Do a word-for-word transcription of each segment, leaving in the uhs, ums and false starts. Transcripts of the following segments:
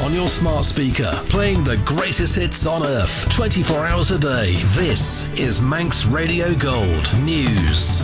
on your smart speaker, playing the greatest hits on earth, twenty-four hours a day. This is Manx Radio Gold News.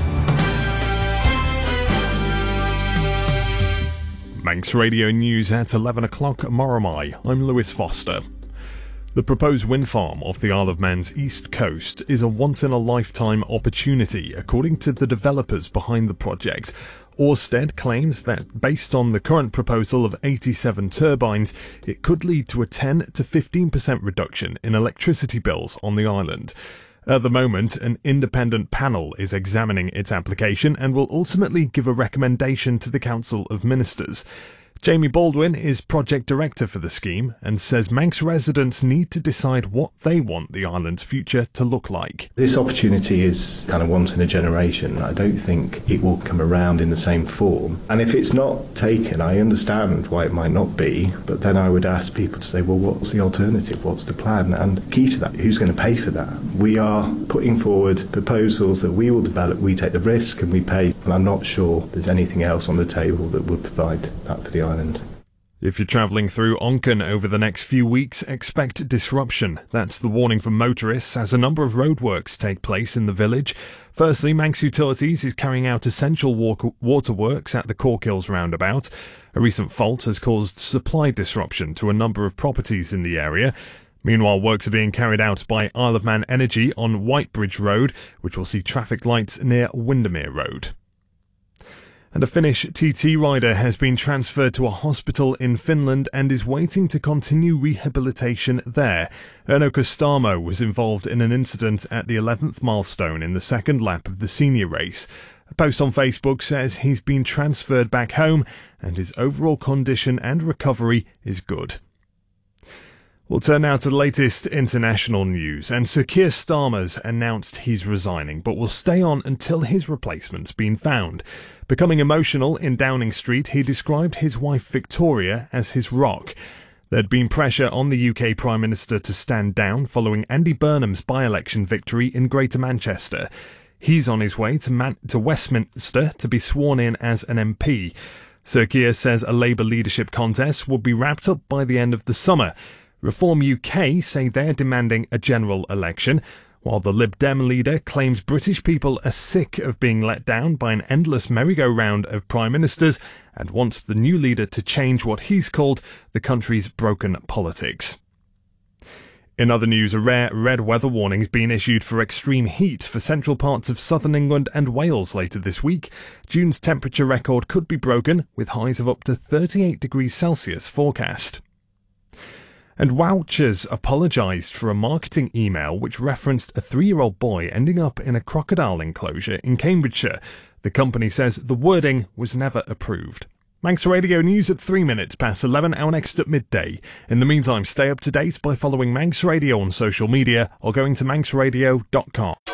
Manx Radio News at eleven o'clock Moromai. I'm Lewis Foster. The proposed wind farm off the Isle of Man's east coast is a once-in-a-lifetime opportunity, according to the developers behind the project. Ørsted claims that, based on the current proposal of eighty-seven turbines, it could lead to a ten to fifteen percent reduction in electricity bills on the island. At the moment, an independent panel is examining its application and will ultimately give a recommendation to the Council of Ministers. Jamie Baldwin is project director for the scheme and says Manx residents need to decide what they want the island's future to look like. This opportunity is kind of once in a generation. I don't think it will come around in the same form. And if it's not taken, I understand why it might not be, but then I would ask people to say, well, what's the alternative? What's the plan? And key to that, who's going to pay for that? We are putting forward proposals that we will develop, we take the risk and we pay. And I'm not sure there's anything else on the table that would provide that for the island. If you're travelling through Onchan over the next few weeks, expect disruption. That's the warning for motorists as a number of roadworks take place in the village. Firstly, Manx Utilities is carrying out essential water works at the Corkills roundabout. A recent fault has caused supply disruption to a number of properties in the area. Meanwhile, works are being carried out by Isle of Man Energy on Whitebridge Road, which will see traffic lights near Windermere Road. And a Finnish T T rider has been transferred to a hospital in Finland and is waiting to continue rehabilitation there. Erno Kostamo was involved in an incident at the eleventh milestone in the second lap of the senior race. A post on Facebook says he's been transferred back home and his overall condition and recovery is good. We'll turn now to the latest international news, and Sir Keir Starmer's announced he's resigning, but will stay on until his replacement's been found. Becoming emotional in Downing Street, he described his wife Victoria as his rock. There'd been pressure on the U K Prime Minister to stand down following Andy Burnham's by-election victory in Greater Manchester. He's on his way to, Man- to Westminster to be sworn in as an M P. Sir Keir says a Labour leadership contest will be wrapped up by the end of the summer. Reform U K say they're demanding a general election, while the Lib Dem leader claims British people are sick of being let down by an endless merry-go-round of prime ministers and wants the new leader to change what he's called the country's broken politics. In other news, a rare red weather warning has been issued for extreme heat for central parts of southern England and Wales later this week. June's temperature record could be broken, with highs of up to thirty-eight degrees Celsius forecast. And Wowchers apologised for a marketing email which referenced a three-year-old boy ending up in a crocodile enclosure in Cambridgeshire. The company says the wording was never approved. Manx Radio News at three minutes past eleven, our next at midday. In the meantime, stay up to date by following Manx Radio on social media or going to manx radio dot com.